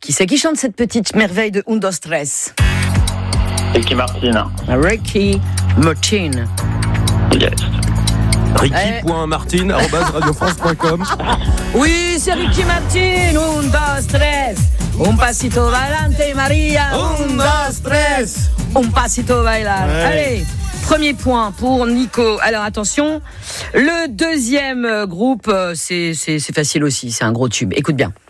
Qui c'est qui chante cette petite merveille de Un, Dos, Tres? Ricky Martin. Ricky Martin. Yes. Ricky.martin@radiofrance.com. Oui, c'est Ricky Martin. Un, dos, tres. Un pasito adelante, Maria. Un, dos, tres. Un pasito bailar. Ouais. Allez, premier point pour Nico. Alors attention, le deuxième groupe, c'est facile aussi. C'est un gros tube. Écoute bien.